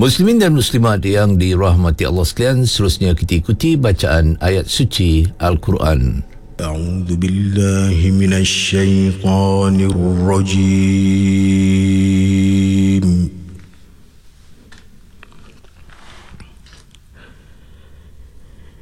Muslimin dan muslimat yang dirahmati Allah sekalian, seterusnya kita ikuti bacaan ayat suci Al-Quran. A'udzu billahi minasy syaithanir rajim.